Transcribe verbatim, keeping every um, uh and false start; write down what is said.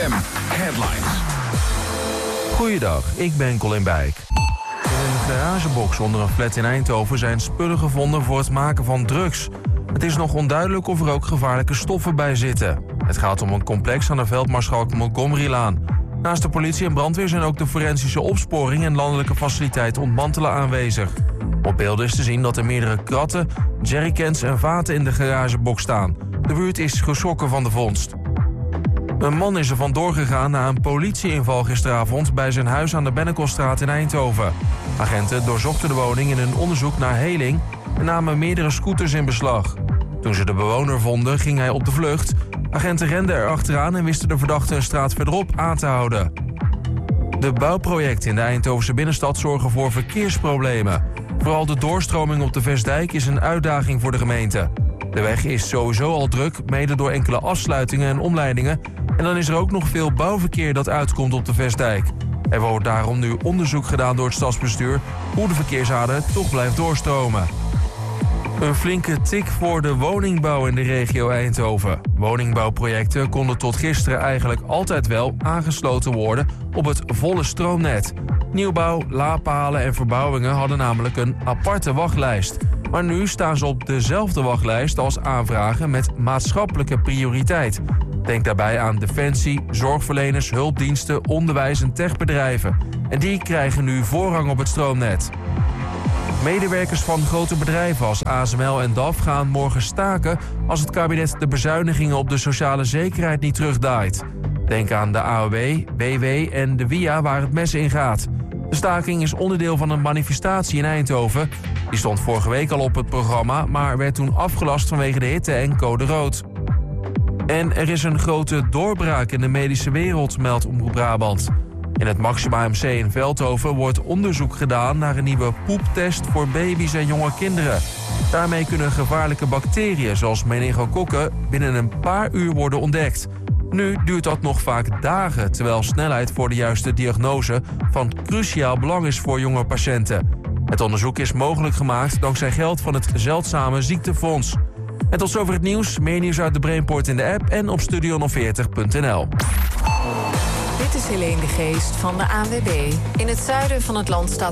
M Headlines. Goeiedag, ik ben Colin Bijk. In een garagebox onder een flat in Eindhoven zijn spullen gevonden voor het maken van drugs. Het is nog onduidelijk of er ook gevaarlijke stoffen bij zitten. Het gaat om een complex aan de Veldmaarschalk Montgomerylaan. Naast de politie en brandweer zijn ook de forensische opsporing en landelijke faciliteit ontmantelen aanwezig. Op beelden is te zien dat er meerdere kratten, jerrycans en vaten in de garagebox staan. De buurt is geschrokken van de vondst. Een man is er vandoor gegaan na een politieinval gisteravond bij zijn huis aan de Bennekelstraat in Eindhoven. Agenten doorzochten de woning in een onderzoek naar heling en namen meerdere scooters in beslag. Toen ze de bewoner vonden, ging hij op de vlucht. Agenten renden er achteraan en wisten de verdachte een straat verderop aan te houden. De bouwprojecten in de Eindhovense binnenstad zorgen voor verkeersproblemen. Vooral de doorstroming op de Vestdijk is een uitdaging voor de gemeente. De weg is sowieso al druk, mede door enkele afsluitingen en omleidingen. En dan is er ook nog veel bouwverkeer dat uitkomt op de Vestdijk. Er wordt daarom nu onderzoek gedaan door het stadsbestuur hoe de verkeersader toch blijft doorstromen. Een flinke tik voor de woningbouw in de regio Eindhoven. Woningbouwprojecten konden tot gisteren eigenlijk altijd wel aangesloten worden op het volle stroomnet. Nieuwbouw, laadpalen en verbouwingen hadden namelijk een aparte wachtlijst. Maar nu staan ze op dezelfde wachtlijst als aanvragen met maatschappelijke prioriteit. Denk daarbij aan defensie, zorgverleners, hulpdiensten, onderwijs en techbedrijven. En die krijgen nu voorrang op het stroomnet. Medewerkers van grote bedrijven als A S M L en D A F gaan morgen staken als het kabinet de bezuinigingen op de sociale zekerheid niet terugdraait. Denk aan de A O W, B W en de W I A waar het mes in gaat. De staking is onderdeel van een manifestatie in Eindhoven. Die stond vorige week al op het programma, maar werd toen afgelast vanwege de hitte en code rood. En er is een grote doorbraak in de medische wereld, meldt Omroep Brabant. In het Maxima M C in Veldhoven wordt onderzoek gedaan naar een nieuwe poeptest voor baby's en jonge kinderen. Daarmee kunnen gevaarlijke bacteriën zoals meningokokken binnen een paar uur worden ontdekt. Nu duurt dat nog vaak dagen, terwijl snelheid voor de juiste diagnose van cruciaal belang is voor jonge patiënten. Het onderzoek is mogelijk gemaakt dankzij geld van het Zeldzame Ziektefonds. En tot zover het nieuws. Meer nieuws uit de Brainport in de app en op studio honderd veertig punt n l. Dit is Helene de Geest van de A N W B. In het zuiden van het land staat